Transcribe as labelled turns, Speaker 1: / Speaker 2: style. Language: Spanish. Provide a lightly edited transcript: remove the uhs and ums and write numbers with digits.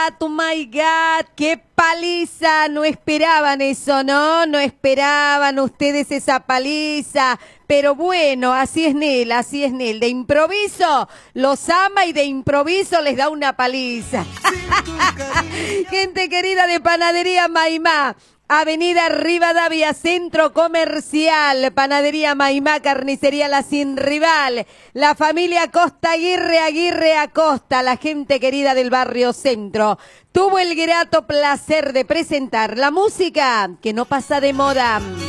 Speaker 1: oh my God, qué paliza. No esperaban eso, ¿no? No esperaban ustedes esa paliza. Pero bueno, así es Nel, así es Nel. De improviso los ama y de improviso les da una paliza. Gente querida de Panadería Maimá. Avenida Rivadavia, Centro Comercial, Panadería Maimá, Carnicería La Sin Rival, la familia Costa Aguirre Acosta, la gente querida del barrio Centro, tuvo el grato placer de presentar la música que no pasa de moda.